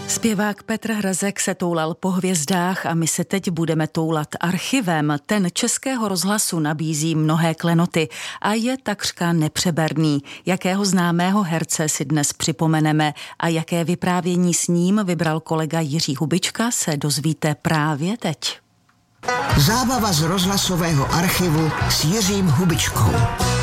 Zpěvák Petr Hrazek se toulal po hvězdách a my se teď budeme toulat archivem. Ten Českého rozhlasu nabízí mnohé klenoty a je takřka nepřeberný. Jakého známého herce si dnes připomeneme a jaké vyprávění s ním vybral kolega Jiří Hubička, se dozvíte právě teď. Zábava z rozhlasového archivu s Jiřím Hubičkou.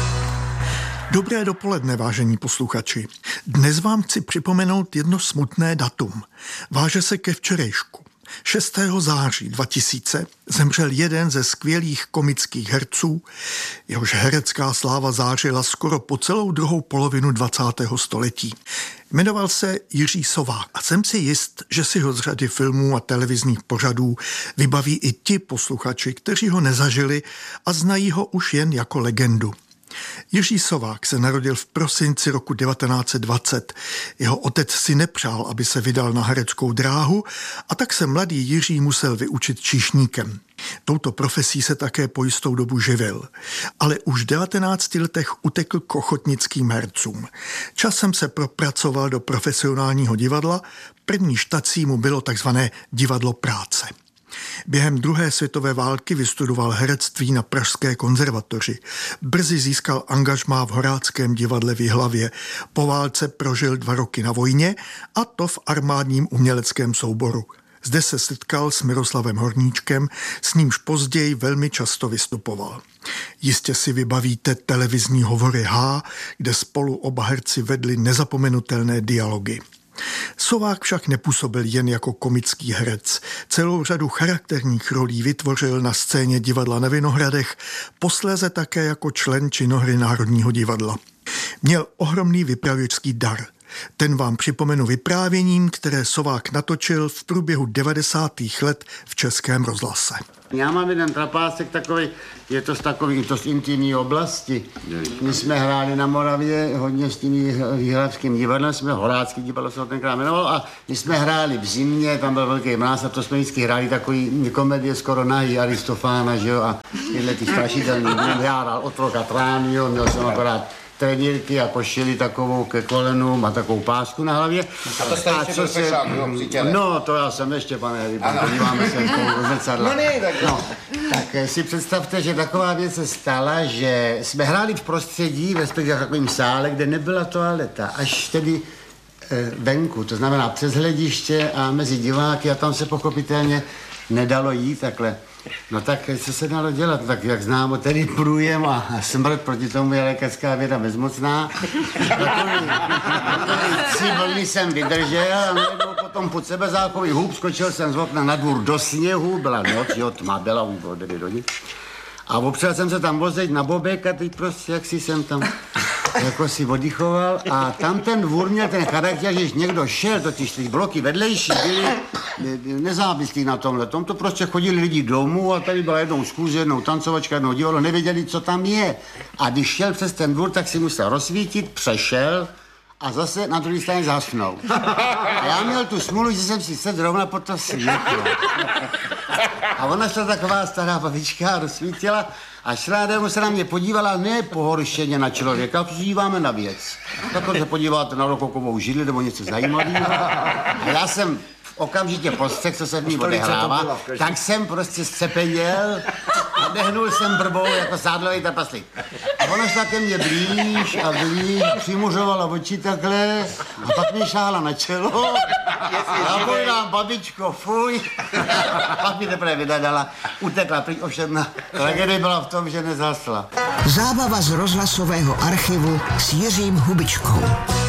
Dobré dopoledne, vážení posluchači. Dnes vám chci připomenout jedno smutné datum. Váže se ke včerejšku. 6. září 2000 zemřel jeden ze skvělých komických herců, jehož herecká sláva zářila skoro po celou druhou polovinu 20. století. Jmenoval se Jiří Sovák a jsem si jist, že si ho z řady filmů a televizních pořadů vybaví i ti posluchači, kteří ho nezažili a znají ho už jen jako legendu. Jiří Sovák se narodil v prosinci roku 1920. Jeho otec si nepřál, aby se vydal na hereckou dráhu, a tak se mladý Jiří musel vyučit číšníkem. Touto profesí se také po jistou dobu živil. Ale už v 19 letech utekl k ochotnickým hercům. Časem se propracoval do profesionálního divadla, první štací mu bylo takzvané divadlo práce. Během druhé světové války vystudoval herectví na Pražské konzervatoři. Brzy získal angažmá v Horáckém divadle v Jihlavě. Po válce prožil 2 roky na vojně, a to v armádním uměleckém souboru. Zde se setkal s Miroslavem Horníčkem, s nímž později velmi často vystupoval. Jistě si vybavíte televizní hovory H, kde spolu oba herci vedli nezapomenutelné dialogy. Sovák však nepůsobil jen jako komický herec. Celou řadu charakterních rolí vytvořil na scéně divadla na Vinohradech, posléze také jako člen činohry Národního divadla. Měl ohromný vypravěčský dar. Ten vám připomenu vyprávěním, které Sovák natočil v průběhu 90. let v Českém rozhlase. Já mám jeden trapásek takový, je to z intimní oblasti. My jsme hráli na Moravě hodně s tím jihlavským divadlem, Horácký divadlo se ho tenkrát jmenovalo, a my jsme hráli v zimě, tam byl velký mráz, a to jsme vždycky hráli takový komedie skoro nahý Aristofána, že jo, a tyhle ty strašidelný, já hrál otroka Trány, jo, měl jsem akorát trenírky a košili takovou ke kolenům a takovou pásku na hlavě. A to jste ještě byl pešák, jo, při těle. No, to já jsem ještě, pane Hrybo, podíváme se do zrcadla. Tak si představte, že taková věc se stala, že jsme hráli v prostředí, respektive v takovém sále, kde nebyla toaleta, až tedy venku, to znamená přes hlediště a mezi diváky, a tam se pochopitelně nedalo jít takhle. No tak, co se dalo dělat? Tak jak známo, tedy průjem a smrt, proti tomu je lékařská věda bezmocná. Takový 3 vlny jsem vydržel a najednou potom pod sebezáchový hůb skočil jsem z okna na dvůr do sněhu, byla noc, jo, tma byla, už bylo 9 hodin. A opřel jsem se tam vozit na bobek a teď prostě jak si jsem tam jako si oddychoval, a tam ten dvůr měl ten charakter, že někdo šel, totiž ty bloky vedlejší byly nezávislí na tomhle. To prostě chodili lidi domů a tady byla jednou schůze, jednou tancovačka, jednou divadlo, nevěděli, co tam je. A když šel přes ten dvůr, tak si musel rozsvítit, přešel a zase na druhé straně zasnout. A já měl tu smůlu, že jsem si sedl zrovna pod to světlo. A ona šla taková stará babička a rozsvítila a šla, se na mě podívala, ne pohoršeně na člověka, díváme na věc. Takhle se podíváte na rokokovou židli nebo něco zajímavého. A já jsem okamžitě postřeh, co se v ní odehrává, tak jsem prostě zcepeněl a dehnul jsem brbou jako sádlový trpaslík. A ona šla ke mně blíž a blíž, přimuřovala oči takhle a pak mě šála na čelo. Já povídám, babičko, fuj. Pak mi teprve vydadala, utekla pryč, ovšem tragédie byla v tom, že nezasla. Zábava z rozhlasového archivu s Jiřím Hubičkou.